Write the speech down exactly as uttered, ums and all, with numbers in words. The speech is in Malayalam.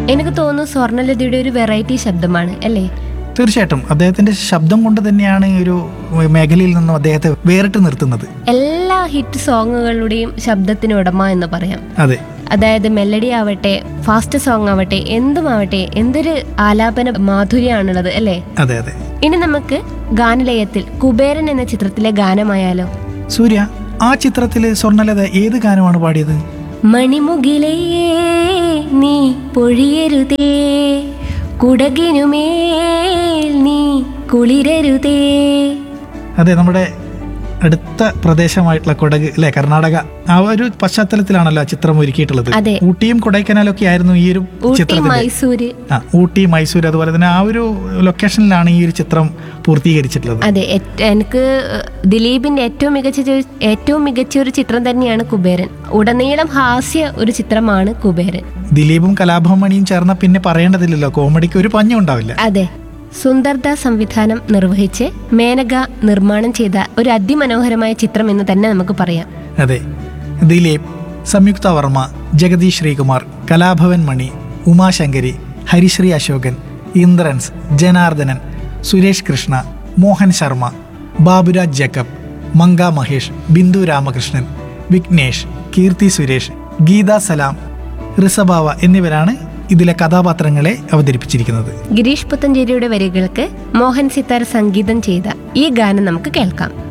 എനിക്ക് തോന്നുന്നു സ്വർണ്ണലതയുടെ ഒരു വെറൈറ്റി ശബ്ദമാണ് അല്ലേ? തീർച്ചയായിട്ടും അദ്ദേഹത്തിന്റെ ശബ്ദം കൊണ്ട് തന്നെയാണ് ഈ ഒരു മേഖലയിൽ നിന്നും അദ്ദേഹത്തെ വേറിട്ട് നിർത്തുന്നത്. എല്ലാ ഹിറ്റ് സോങ്ങുകളുടെയും ശബ്ദത്തിന് ഉടമ എന്ന് പറയാം. അതെ, അതായത് മെലഡി ആവട്ടെ, ഫാസ്റ്റ് സോങ് ആവട്ടെ, എന്തുമാവട്ടെ, എന്തൊരു ആലാപന മാധുര്യമാണുള്ളത് അല്ലേ? അതെ അതെ. ഇനി നമുക്ക് ഗാനലയത്തിൽ കുബേരൻ എന്ന ചിത്രത്തിലെ ഗാനമായാലോ? സൂര്യ, ആ ചിത്രത്തില് സ്വർണ്ണലത ഏത് ഗാനമാണ് പാടിയത്? മണിമുകിലേ നീ പൊഴിയരുതേ, കുടകിനുമേൽ നീ കുളിരരുതേ. അതെ, നമ്മുടെ അടുത്ത പ്രദേശമായിട്ടുള്ള കൊടക് അല്ലെ, കർണാടക, ആ ഒരു പശ്ചാത്തലത്തിലാണല്ലോ ആ ചിത്രം ഒരുക്കിയിട്ടുള്ളത്. അതെ. ഊട്ടിയും കൊടൈക്കനാലും ഒക്കെ ആയിരുന്നു ഈ ഒരു ഊട്ടി, ചിത്രത്തിന്റെ മൈസൂര്. ആ ഊട്ടി, മൈസൂർ, അതുപോലെ തന്നെ ആ ഒരു ലൊക്കേഷനിലാണ് ഈ ഒരു ചിത്രം പൂർത്തീകരിച്ചിട്ടുള്ളത്. അതെ, എനിക്ക് ദിലീപിന്റെ ഏറ്റവും മികച്ച ഒരു- ഏറ്റവും മികച്ച ഒരു ചിത്രം തന്നെയാണ് കുബേരൻ. ഉടനീളം ഹാസ്യ ഒരു ചിത്രമാണ് കുബേരൻ. ദിലീപും കലാഭവൻ ചേർന്ന പിന്നെ പറയേണ്ടതില്ലല്ലോ, കോമഡിക്ക് ഒരു പഞ്ഞും ഉണ്ടാവില്ല. അതെ, സുന്ദർദാസ് സംവിധാനം നിർവഹിച്ച് മേനക നിർമ്മാണം ചെയ്ത ഒരു അതിമനോഹരമായ ചിത്രം എന്ന് തന്നെ നമുക്ക് പറയാം. അതെ, ദിലീപ്, സംയുക്ത വർമ്മ, ജഗദീഷ് ശ്രീകുമാർ, കലാഭവൻ മണി, ഉമാശങ്കരി, ഹരിശ്രീ അശോകൻ, ഇന്ദ്രൻസ്, ജനാർദ്ദനൻ, സുരേഷ് കൃഷ്ണ, മോഹൻ ശർമ്മ, ബാബുരാജ് ജേക്കബ്, മങ്ക മഹേഷ്, ബിന്ദു രാമകൃഷ്ണൻ, വിഘ്നേഷ്, കീർത്തി സുരേഷ്, ഗീത സലാം, ഋഷഭാവ എന്നിവരാണ് ഇതിലെ കഥാപാത്രങ്ങളെ അവതരിപ്പിച്ചിരിക്കുന്നത്. ഗിരീഷ് പുത്തഞ്ചേരിയുടെ വരികൾക്ക് മോഹൻ സിത്താർ സംഗീതം ചെയ്ത ഈ ഗാനം നമുക്ക് കേൾക്കാം.